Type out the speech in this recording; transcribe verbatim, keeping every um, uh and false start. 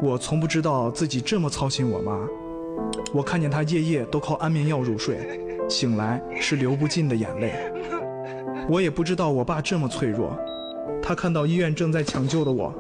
我从不知道自己这么操心我妈。我看见她夜夜都靠安眠药入睡，醒来是流不尽的眼泪。我也不知道我爸这么脆弱，他看到医院正在抢救的我，